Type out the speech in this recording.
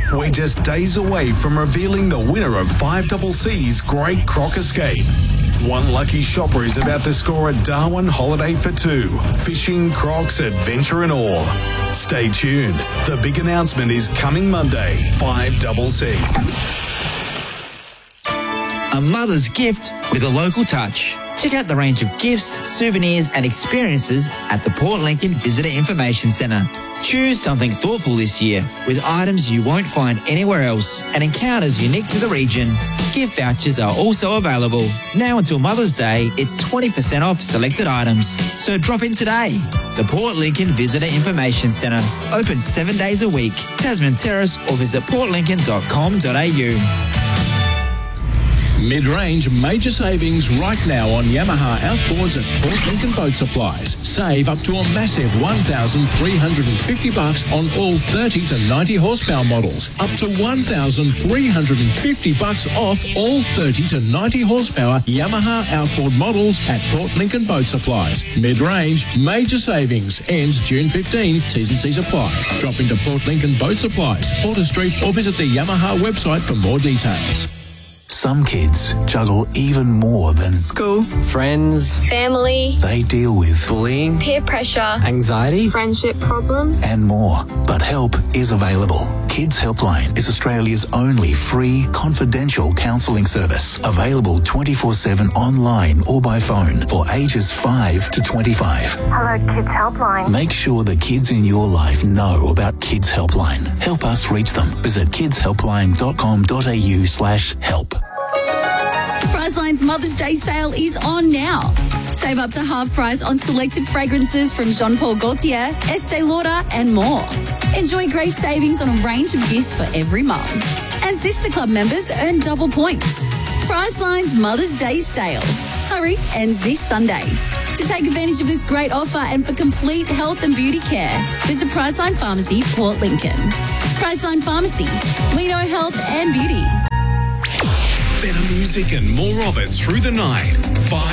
We're just days away from revealing the winner of 5CC's Great Croc Escape. One lucky shopper is about to score a Darwin holiday for two. Fishing, crocs, adventure and all. Stay tuned. The big announcement is coming Monday, 5CC. A mother's gift with a local touch. Check out the range of gifts, souvenirs and experiences at the Port Lincoln Visitor Information Centre. Choose something thoughtful this year with items you won't find anywhere else and encounters unique to the region. Gift vouchers are also available. Now until Mother's Day, it's 20% off selected items. So drop in today. The Port Lincoln Visitor Information Centre. Open 7 days a week. Tasman Terrace or visit portlincoln.com.au. Mid-range major savings right now on Yamaha outboards at Port Lincoln Boat Supplies. Save up to a massive $1,350 on all 30 to 90 horsepower models. Up to $1,350 off all 30 to 90 horsepower Yamaha outboard models at Port Lincoln Boat Supplies. Mid-range major savings ends June 15. T's and C's apply. Drop into Port Lincoln Boat Supplies, Porter Street, or visit the Yamaha website for more details. Some kids juggle even more than school, friends, family. They deal with bullying, peer pressure, anxiety, friendship problems, and more. But help is available. Kids Helpline is Australia's only free, confidential counselling service. Available 24/7 online or by phone for ages 5 to 25. Hello, Kids Helpline. Make sure the kids in your life know about Kids Helpline. Help us reach them. Visit kidshelpline.com.au/help. Prizeline's Mother's Day sale is on now. Save up to half price on selected fragrances from Jean Paul Gaultier, Estee Lauder and more. Enjoy great savings on a range of gifts for every mum. And Sister Club members earn double points. Prizeline's Mother's Day sale. Hurry, ends this Sunday. To take advantage of this great offer and for complete health and beauty care, visit Priceline Pharmacy, Port Lincoln. Priceline Pharmacy. We know health and beauty. Better music and more of it through the night.